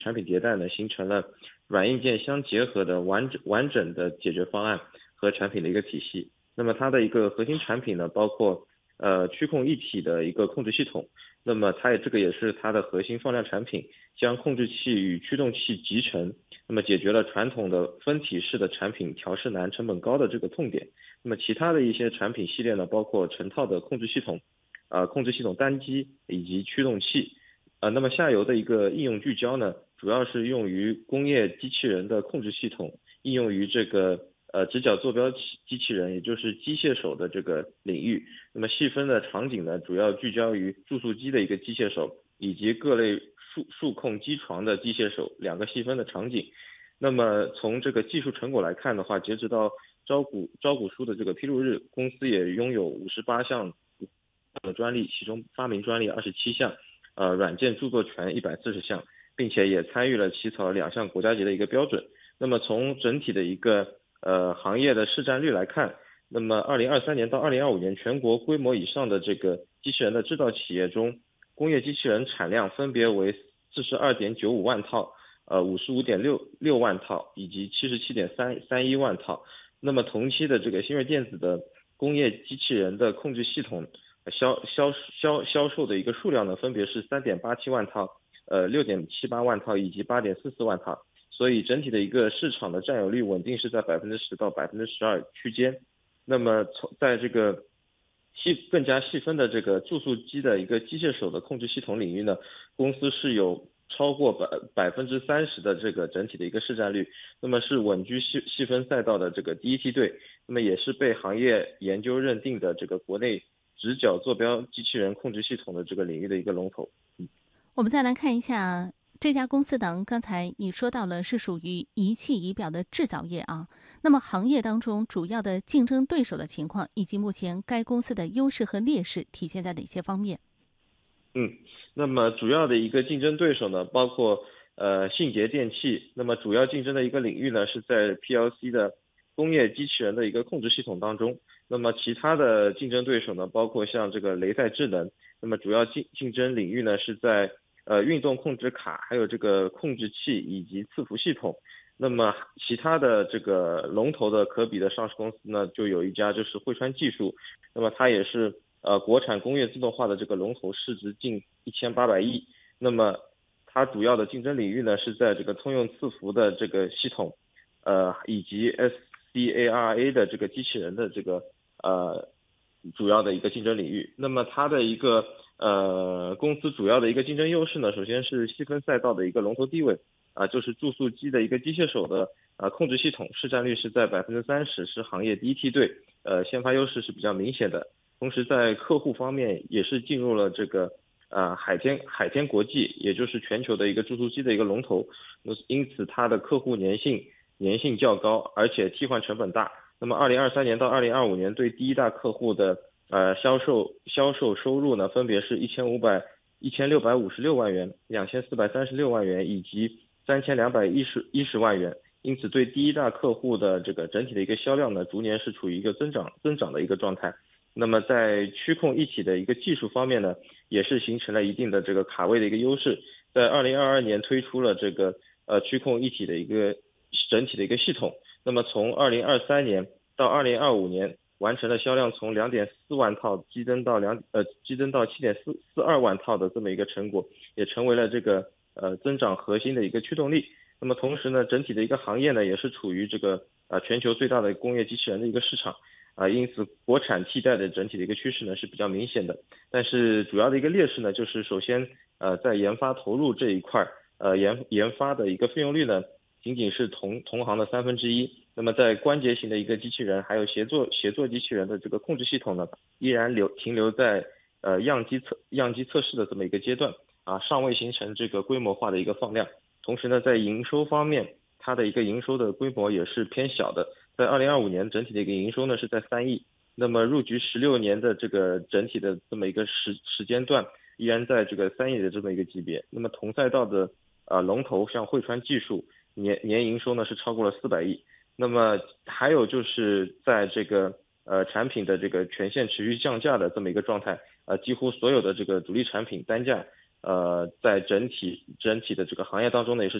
产品迭代呢，形成了软硬件相结合的完整的解决方案和产品的一个体系。那么它的一个核心产品呢，包括驱控一体的一个控制系统。那么这个也是它的核心放量产品，将控制器与驱动器集成，那么解决了传统的分体式的产品调试难、成本高的这个痛点。那么其他的一些产品系列呢，包括成套的控制系统、控制系统单机以及驱动器。那么下游的一个应用聚焦呢，主要是用于工业机器人的控制系统，应用于这个直角坐标机器人，也就是机械手的这个领域。那么细分的场景呢，主要聚焦于注塑机的一个机械手，以及各类数控机床的机械手两个细分的场景。那么从这个技术成果来看的话，截止到招股书的这个披露日，公司也拥有58项的专利，其中发明专利27项，软件著作权140项，并且也参与了起草2项国家级的一个标准。那么从整体的一个行业的市占率来看，那么2023年到2025年，全国规模以上的这个机器人的制造企业中，工业机器人产量分别为42.95万套、55.66万套以及77.31万套。那么同期的这个新锐电子的工业机器人的控制系统销售的一个数量呢，分别是3.87万套、6.78万套以及8.44万套。所以整体的一个市场的占有率稳定是在10%到12%区间。那么在这个更加细分的这个注塑机的一个机械手的控制系统领域呢，公司是有超过30%的这个整体的一个市占率，那么是稳居细分赛道的这个第一梯队，那么也是被行业研究认定的这个国内直角坐标机器人控制系统的这个领域的一个龙头。 我们再来看一下这家公司呢，刚才你说到了是属于仪器仪表的制造业啊。那么行业当中主要的竞争对手的情况，以及目前该公司的优势和劣势体现在哪些方面？ 那么主要的一个竞争对手呢，包括信捷电器。那么主要竞争的一个领域呢，是在 PLC 的工业机器人的一个控制系统当中。那么其他的竞争对手呢，包括像这个雷赛智能。那么主要竞争领域呢，是在运动控制卡，还有这个控制器以及伺服系统。那么其他的这个龙头的可比的上市公司呢，就有一家就是汇川技术。那么它也是国产工业自动化的这个龙头，市值近1800亿。那么它主要的竞争领域呢，是在这个通用伺服的这个系统，以及 SCARA 的这个机器人的这个主要的一个竞争领域。那么它的一个公司主要的一个竞争优势呢，首先是细分赛道的一个龙头地位，就是注塑机的一个机械手的控制系统，市占率是在30%，是行业第一梯队，先发优势是比较明显的。同时在客户方面也是进入了这个海天国际，也就是全球的一个注塑机的一个龙头。因此它的客户粘性较高，而且替换成本大。那么2023年到2025年对第一大客户的销售收入呢，分别是1656万元、2436万元以及3210万元。因此对第一大客户的这个整体的一个销量呢，逐年是处于一个增长的一个状态。那么在驱控一体的一个技术方面呢，也是形成了一定的这个卡位的一个优势。在2022年推出了这个驱控一体的一个整体的一个系统。那么从2023年到2025年完成了销量从2.4万套激增到7.42万套的这么一个成果，也成为了这个增长核心的一个驱动力。那么同时呢，整体的一个行业呢，也是处于这个全球最大的工业机器人的一个市场。因此国产替代的整体的一个趋势呢是比较明显的。但是主要的一个劣势呢，就是首先在研发投入这一块，研发的一个费用率呢，仅仅是同行的1/3。那么在关节型的一个机器人，还有协作机器人的这个控制系统呢，依然停留在样机测试的这么一个阶段，尚未形成这个规模化的一个放量。同时呢，在营收方面，它的一个营收的规模也是偏小的。在2025年整体的一个营收呢是在3亿。那么入局16年的这个整体的这么一个时间段，依然在这个3亿的这么一个级别。那么同赛道的龙头像汇川技术年营收呢是超过了400亿。那么还有就是在这个产品的这个全线持续降价的这么一个状态，几乎所有的这个主力产品单价在整体的这个行业当中呢，也是